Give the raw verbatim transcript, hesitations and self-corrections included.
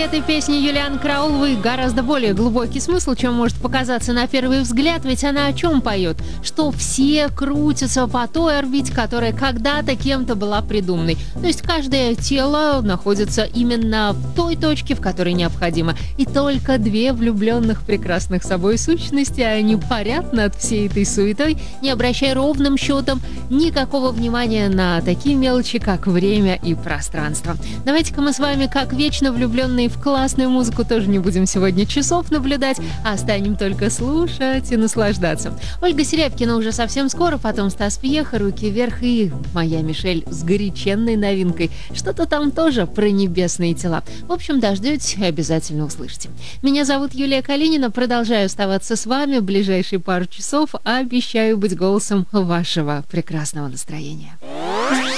этой песни Юлианы Карауловой гораздо более глубокий смысл, чем может показаться на первый взгляд, ведь она о чем поет? Что все крутятся по той орбите, которая когда-то кем-то была придуманной. То есть каждое тело находится именно в той точке, в которой необходимо. И только две влюбленных прекрасных собой сущности, они парят над всей этой суетой, не обращая ровным счетом никакого внимания на такие мелочи, как время и пространство. Давайте-ка мы с вами, как вечно влюбленные в классную музыку, тоже не будем сегодня часов наблюдать, а станем только слушать и наслаждаться. Ольга Серябкина уже совсем скоро, потом Стас Пьеха, «Руки вверх» и моя Мишель с горяченной новинкой. Что-то там тоже про небесные тела. В общем, дождетесь и обязательно услышите. Меня зовут Юлия Калинина, продолжаю оставаться с вами в ближайшие пару часов, обещаю быть голосом вашего прекрасного настроения.